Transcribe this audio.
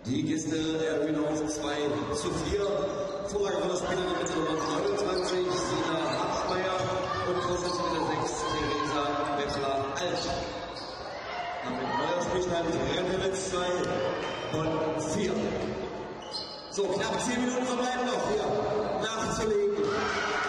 Die Gäste erhöhen auf 2:4. Vorrang von der Spielerin mit der Nummer 29, Sina Hartmeier und Vorsitz mit der 6, Theresa Wettler-Alt. Damit neuer Spielstand, Rennewitz 2 von 4. So, knapp 10 Minuten verbleiben noch hier nachzulegen.